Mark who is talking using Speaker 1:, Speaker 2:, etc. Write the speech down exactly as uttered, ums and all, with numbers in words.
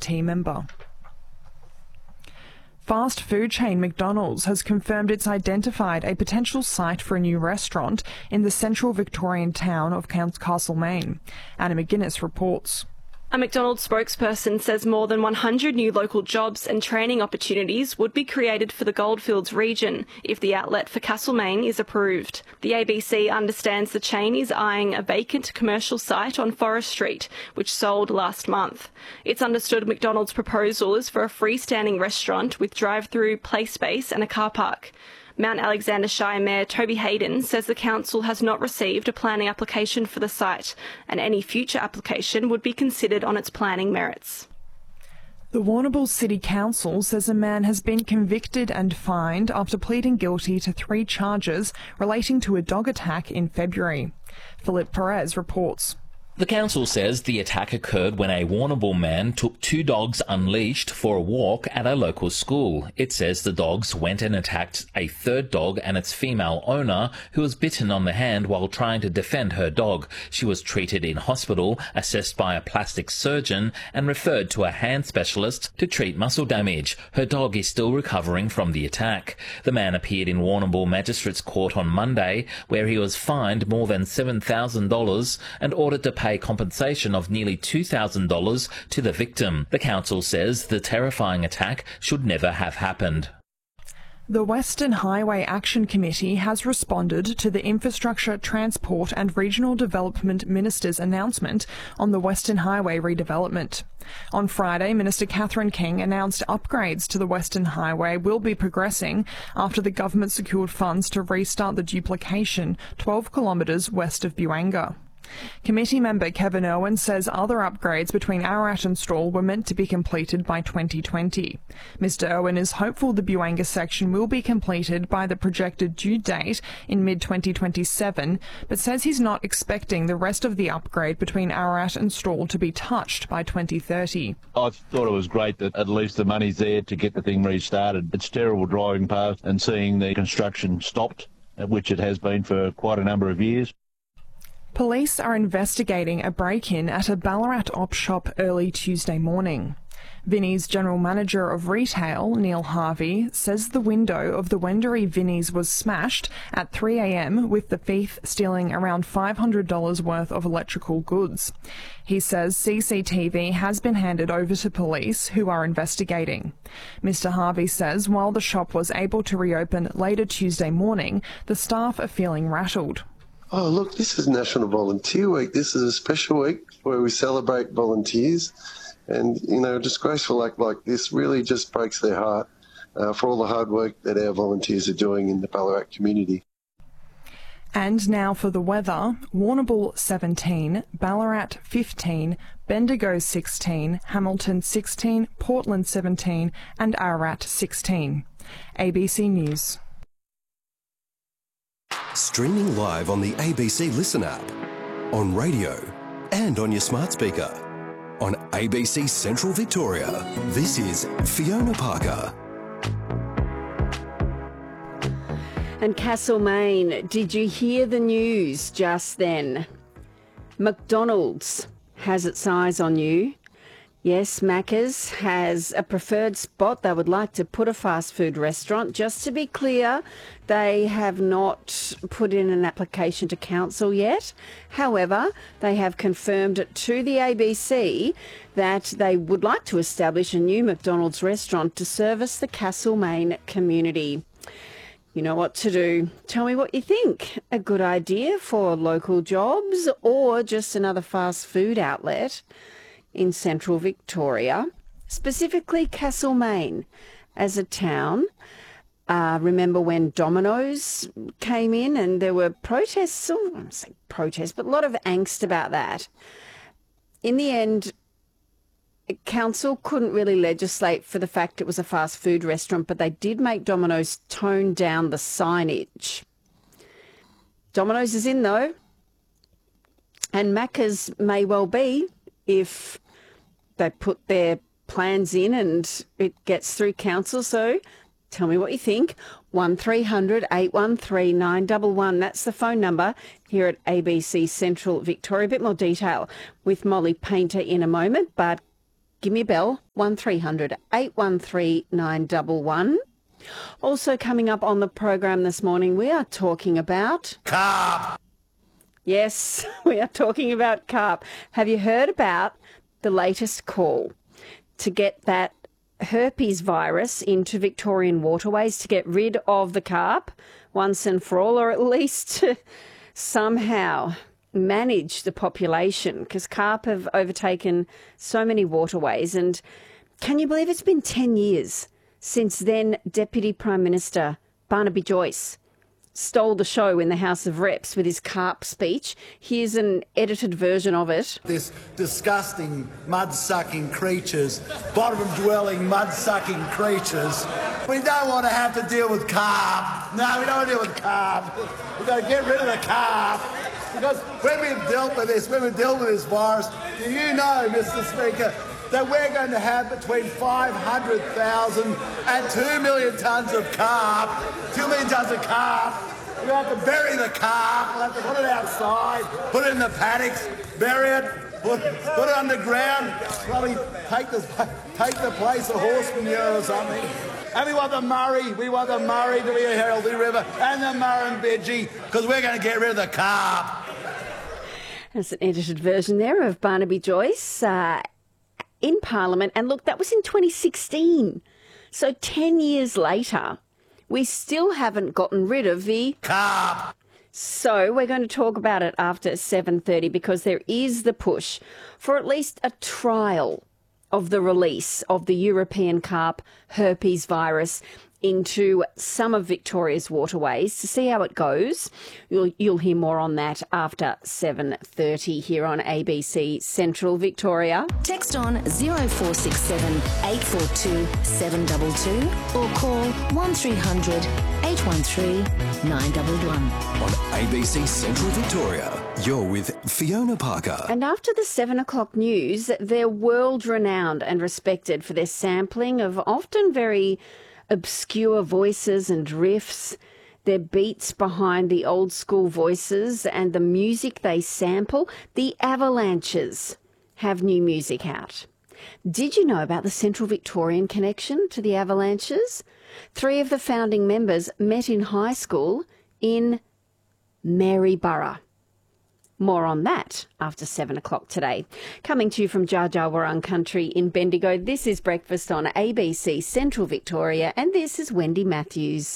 Speaker 1: team member. Fast food chain McDonald's has confirmed it's identified a potential site for a new restaurant in the central Victorian town of Castlemaine. Anna McGuinness reports.
Speaker 2: A McDonald's spokesperson says more than one hundred new local jobs and training opportunities would be created for the Goldfields region if the outlet for Castlemaine is approved. The A B C understands the chain is eyeing a vacant commercial site on Forest Street, which sold last month. It's understood McDonald's proposal is for a freestanding restaurant with drive-through, play space and a car park. Mount Alexander Shire Mayor Toby Hayden says the council has not received a planning application for the site, and any future application would be considered on its planning merits.
Speaker 1: The Warrnambool City Council says a man has been convicted and fined after pleading guilty to three charges relating to a dog attack in February. Philip Perez reports.
Speaker 3: The council says the attack occurred when a Warrnambool man took two dogs unleashed for a walk at a local school. It says the dogs went and attacked a third dog and its female owner, who was bitten on the hand while trying to defend her dog. She was treated in hospital, assessed by a plastic surgeon, and referred to a hand specialist to treat muscle damage. Her dog is still recovering from the attack. The man appeared in Warrnambool Magistrates Court on Monday, where he was fined more than seven thousand dollars and ordered to pay compensation of nearly two thousand dollars to the victim. The council says the terrifying attack should never have happened.
Speaker 1: The Western Highway Action Committee has responded to the Infrastructure, Transport and Regional Development Minister's announcement on the Western Highway redevelopment. On Friday, Minister Catherine King announced upgrades to the Western Highway will be progressing after the government secured funds to restart the duplication twelve kilometres west of Buanga. Committee member Kevin Irwin says other upgrades between Ararat and Straul were meant to be completed by twenty twenty. Mr Irwin is hopeful the Buanga section will be completed by the projected due date in mid twenty twenty-seven, but says he's not expecting the rest of the upgrade between Ararat and Straul to be touched by twenty thirty.
Speaker 4: I thought it was great that at least the money's there to get the thing restarted. It's terrible driving past and seeing the construction stopped, which it has been for quite a number of years.
Speaker 1: Police are investigating a break-in at a Ballarat op shop early Tuesday morning. Vinnie's General Manager of Retail, Neil Harvey, says the window of the Wendouree Vinnie's was smashed at three a m with the thief stealing around five hundred dollars worth of electrical goods. He says C C T V has been handed over to police, who are investigating. Mister Harvey says while the shop was able to reopen later Tuesday morning, the staff are feeling rattled.
Speaker 5: Oh, look, this is National Volunteer Week. This is a special week where we celebrate volunteers. And, you know, a disgraceful act like this really just breaks their heart uh, for all the hard work that our volunteers are doing in the Ballarat community.
Speaker 1: And now for the weather. Warrnambool seventeen, Ballarat fifteen, Bendigo sixteen, Hamilton sixteen, Portland seventeen and Ararat sixteen. A B C News.
Speaker 6: Streaming live on the A B C Listen app, on radio and on your smart speaker. On A B C Central Victoria, this is Fiona Parker.
Speaker 7: And Castlemaine, did you hear the news just then? McDonald's has its eyes on you. Yes, Macca's has a preferred spot. They would like to put a fast food restaurant. Just to be clear, they have not put in an application to council yet. However, they have confirmed to the A B C that they would like to establish a new McDonald's restaurant to service the Castlemaine community. You know what to do. Tell me what you think. A good idea for local jobs or just another fast food outlet in central Victoria, specifically Castlemaine as a town. Uh, remember when Domino's came in and there were protests, I don't want to say protests, but a lot of angst about that. In the end, council couldn't really legislate for the fact it was a fast food restaurant, but they did make Domino's tone down the signage. Domino's is in though, and Macca's may well be if they put their plans in and it gets through council. So tell me what you think. one three hundred, eight one three, nine one one. That's the phone number here at A B C Central Victoria. A bit more detail with Molly Painter in a moment, but give me a bell, one three hundred eight one three nine one one. Also coming up on the program this morning, we are talking about...
Speaker 8: carp.
Speaker 7: Yes, we are talking about carp. Have you heard about the latest call to get that herpes virus into Victorian waterways, to get rid of the carp once and for all, or at least to somehow manage the population, because carp have overtaken so many waterways? And can you believe it's been ten years since then Deputy Prime Minister Barnaby Joyce stole the show in the House of Reps with his carp speech? Here's an edited version of it.
Speaker 8: This disgusting mud-sucking creatures, bottom-dwelling mud-sucking creatures. We don't want to have to deal with carp. No, we don't want to deal with carp. We've got to get rid of the carp. Because when we've dealt with this, when we've dealt with this virus, do you know, Mister Speaker, that we're going to have between five hundred thousand and two million tonnes of carp, two million tonnes of carp. We'll have to bury the carp, we'll have to put it outside, put it in the paddocks, bury it, put, put it underground, probably take the, take the place of horse manure or something. And we want the Murray, we want the Murray to be a healthy river, and the Murrumbidgee, because we're going to get rid of the carp.
Speaker 7: There's an edited version there of Barnaby Joyce uh, in Parliament. And look, that was in twenty sixteen. So ten years later, we still haven't gotten rid of the
Speaker 8: carp.
Speaker 7: So we're going to talk about it after seven thirty, because there is the push for at least a trial of the release of the European carp herpes virus into some of Victoria's waterways to see how it goes. You'll, you'll hear more on that after seven thirty here on A B C Central Victoria.
Speaker 9: Text on zero four six seven eight four two seven two two or call one three hundred eight one three nine one one.
Speaker 6: On A B C Central Victoria, you're with Fiona Parker.
Speaker 7: And after the seven o'clock news, they're world-renowned and respected for their sampling of often very obscure voices and riffs, their beats behind the old school voices and the music they sample. The Avalanches have new music out. Did you know about the Central Victorian connection to the Avalanches? Three of the founding members met in high school in Maryborough. More on that after seven o'clock today. Coming to you from Dja Dja Wurrung Country in Bendigo, this is Breakfast on A B C Central Victoria, and this is Wendy Matthews.